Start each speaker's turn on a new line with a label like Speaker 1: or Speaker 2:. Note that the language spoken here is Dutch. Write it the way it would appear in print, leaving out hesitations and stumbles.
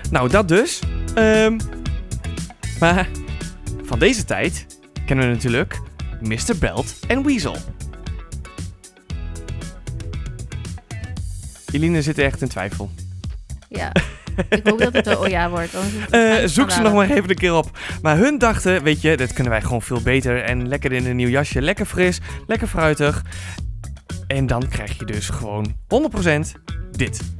Speaker 1: Nou, dat dus. Maar van deze tijd kennen we natuurlijk Mr. Belt en Weasel. Eline zit echt in twijfel.
Speaker 2: Ja, ik hoop dat het een ja wordt.
Speaker 1: Zoek ze nog maar even een keer op. Maar hun dachten, weet je, dit kunnen wij gewoon veel beter. En lekker in een nieuw jasje, lekker fris, lekker fruitig. En dan krijg je dus gewoon 100% dit.